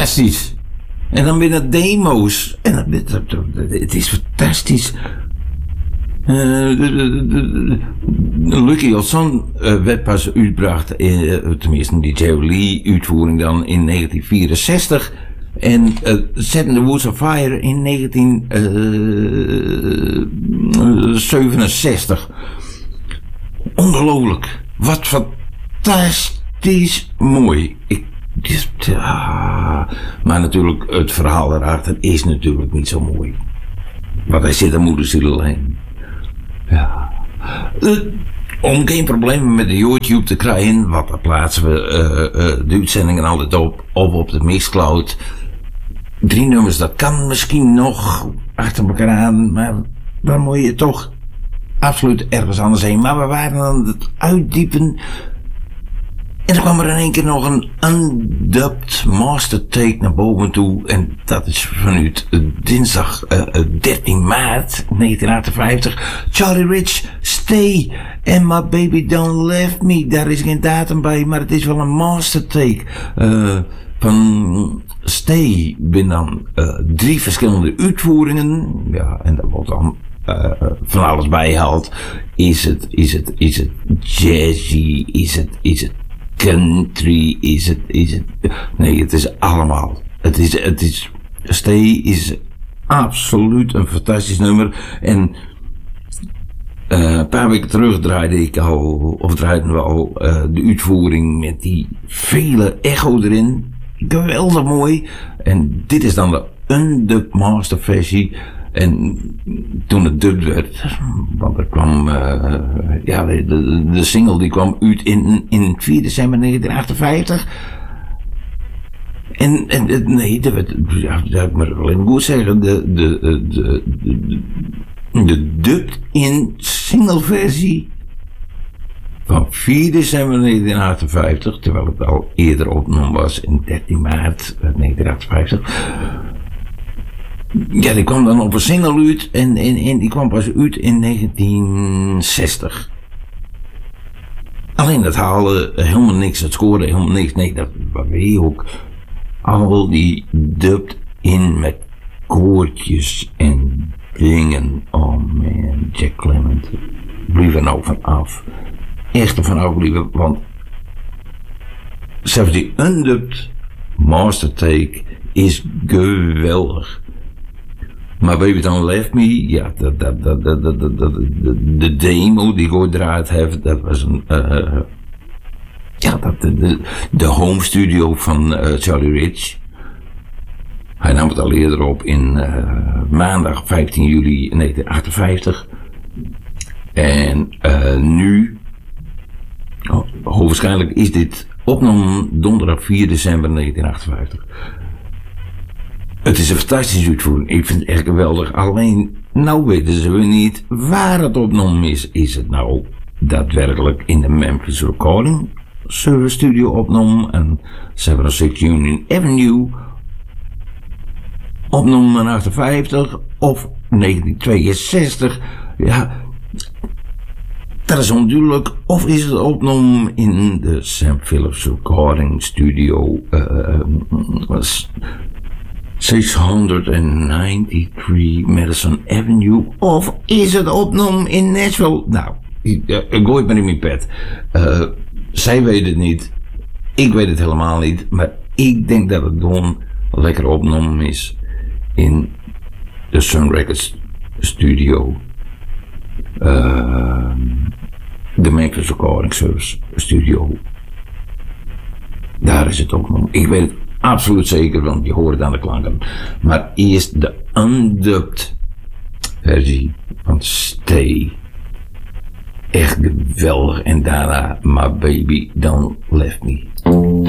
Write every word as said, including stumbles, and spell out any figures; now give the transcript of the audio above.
fantastisch. En dan weer de demo's. En dan, het, het is fantastisch. Uh, Lucky Old Son uh, werd pas uitgebracht, uh, tenminste die Jerry Lee uitvoering dan in negentien vierenzestig. En uh, Set in the Woods of Fire in negentien zevenenzestig. Ongelooflijk. Wat fantastisch mooi. Ik, dit, ah, maar natuurlijk, het verhaal erachter is natuurlijk niet zo mooi. Want hij zit aan moederziel alleen. Ja. Uh, om geen problemen met de YouTube te krijgen, want daar plaatsen we uh, uh, de uitzendingen altijd op, of op de Mixcloud. Drie nummers, dat kan misschien nog achter elkaar aan, maar dan moet je toch absoluut ergens anders heen. Maar we waren aan het uitdiepen. En er kwam er in één keer nog een undubbed master take naar boven toe. En dat is vanuit uh, dinsdag uh, dertien maart negentien achtenvijftig. Charlie Rich, Stay. And My Baby Don't Leave Me. Daar is geen datum bij, maar het is wel een master take. Uh, van Stay ben dan uh, drie verschillende uitvoeringen. Ja, en daar wordt dan uh, van alles bijgehaald. Is het, is het, is het jazzy? Is het, is het country? Is het, is het... Nee, het is allemaal. Het is, het is... Stay is absoluut een fantastisch nummer. En uh, een paar weken terug draaide ik al, of draaiden we al uh, de uitvoering met die vele echo erin. Geweldig mooi. En dit is dan de undubbed master versie. En toen het dubbed werd, want er kwam, uh, ja, de, de, de single die kwam uit in, in vier december negentien achtenvijftig. En, en nee, dat, werd, ja, dat ik maar alleen goed zeggen, de, de, de, de, de, de dubbed in single versie van vier december negentien achtenvijftig, terwijl het al eerder opgenomen was in dertien maart negentien achtenvijftig. Ja, die kwam dan op een single uit en, en, en die kwam pas uit in negentien zestig. Alleen dat haalde helemaal niks, het scoorde helemaal niks. Nee, dat was weer ook al die dubbed in met koortjes en dingen. Oh man, Jack Clement, blijf er nou van af. Echt er van afblijven, want zelfs die undubbed master take is geweldig. Maar Baby Don't Leave Me, ja, dat, dat, dat, dat, dat, dat, dat, de demo die ik ooit draait heb, dat was een, uh, ja, dat, de, de, de home studio van uh, Charlie Rich. Hij nam het al eerder op in uh, maandag vijftien juli negentien achtenvijftig. En uh, nu, oh, hoogwaarschijnlijk is dit opgenomen donderdag vier december negentien achtenvijftig. Het is een fantastische uitvoering. Ik vind het echt geweldig. Alleen, nou weten ze we niet waar het opgenomen is. Is het nou daadwerkelijk in de Memphis Recording Service Studio opgenomen en zevenhonderdzes Union Avenue opgenomen in achtenvijftig of negentien tweeënzestig? Ja, dat is onduidelijk. Of is het opgenomen in de Sam Phillips Recording Studio uh, was zeshonderdnegenennegentig Madison Avenue, of is het opgenomen in Nashville? Nou, ik, uh, ik gooi het maar in mijn pet. Uh, zij weet het niet, ik weet het helemaal niet, maar ik denk dat het gewoon lekker opgenomen is in de Sun Records Studio, uh, de Memphis Recording Service Studio. Daar is het opgenomen. Ik weet het absoluut zeker, want je hoort het aan de klanken. Maar eerst de undubbed versie van Stay. Echt geweldig. En daarna My Baby Don't Leave Me.